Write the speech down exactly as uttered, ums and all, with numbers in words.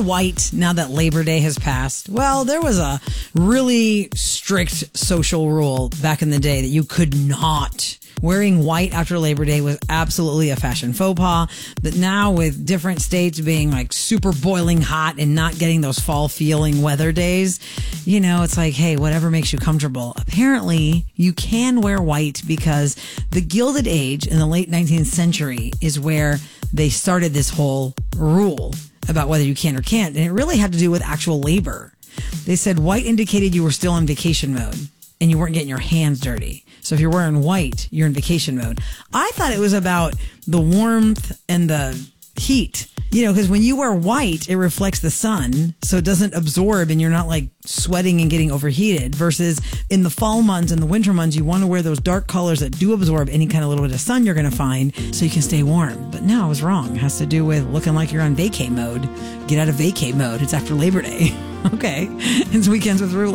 white now that Labor Day has passed? Well, there was a really strict social rule back in the day that you could not. Wearing white after Labor Day was absolutely a fashion faux pas. But now with different states being like super boiling hot and not getting those fall feeling weather days, you know, it's like, hey, whatever makes you comfortable. Apparently, you can wear white because the Gilded Age in the late nineteenth century is where they started this whole rule about whether you can or can't. And it really had to do with actual labor. They said white indicated you were still in vacation mode and you weren't getting your hands dirty. So if you're wearing white, you're in vacation mode. I thought it was about the warmth and the heat, you know, because when you wear white, it reflects the sun, so it doesn't absorb and you're not like sweating and getting overheated, versus in the fall months and the winter months, you want to wear those dark colors that do absorb any kind of little bit of sun you're going to find so you can stay warm. But no, I was wrong. It has to do with looking like you're on vacay mode. Get out of vacay mode. It's after Labor Day. Okay. It's Weekends with Rue.